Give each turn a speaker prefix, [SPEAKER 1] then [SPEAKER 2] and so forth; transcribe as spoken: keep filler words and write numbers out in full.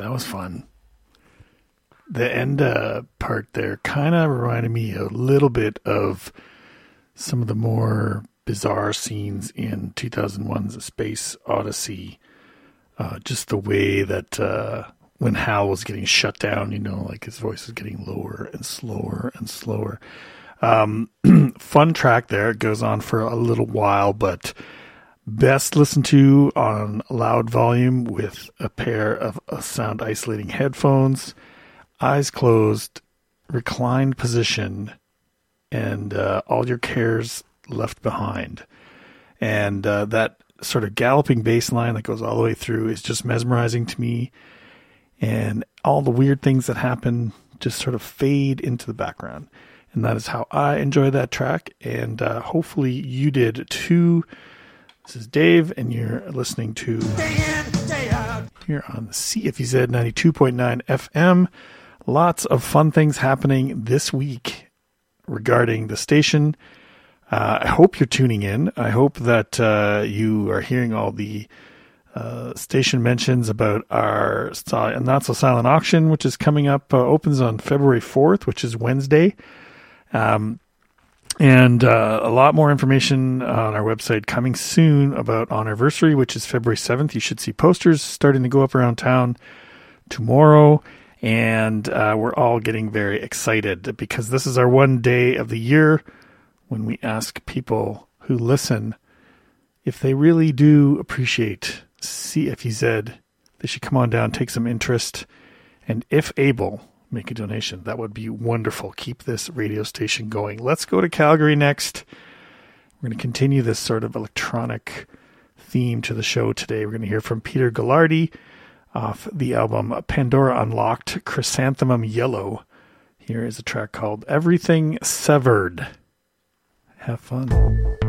[SPEAKER 1] That was fun. The end uh, part there kind of reminded me a little bit of some of the more bizarre scenes in two thousand one's A Space Odyssey. Uh, just the way that uh, when Hal was getting shut down, you know, like his voice was getting lower and slower and slower. Um, fun track there. It goes on for a little while, but best listened to on loud volume with a pair of uh, sound isolating headphones, eyes closed, reclined position, and uh, all your cares left behind. And uh, that sort of galloping bass line that goes all the way through is just mesmerizing to me. And all the weird things that happen just sort of fade into the background. And that is how I enjoy that track. And uh, hopefully you did too. This is Dave, and you're listening to Day in, Day Out here on the C F E Z ninety-two point nine F M. Lots of fun things happening this week regarding the station. Uh, I hope you're tuning in. I hope that uh, you are hearing all the uh, station mentions about our Not So Silent auction, which is coming up, uh, opens on February fourth, which is Wednesday. Um, and uh, a lot more information on our website coming soon about Anniversary, which is February seventh. You should see posters starting to go up around town tomorrow. And uh, we're all getting very excited because this is our one day of the year when we ask people who listen if they really do appreciate C F E Z, they should come on down, take some interest, and if able, make a donation. That would be wonderful. Keep this radio station going. Let's go to Calgary next. We're going to continue this sort of electronic theme to the show today. We're going to hear from Peter Ghilardi off the album Pandora Unlocked, Chrysanthemum Yellow. Here is a track called Everything Severed. Have fun.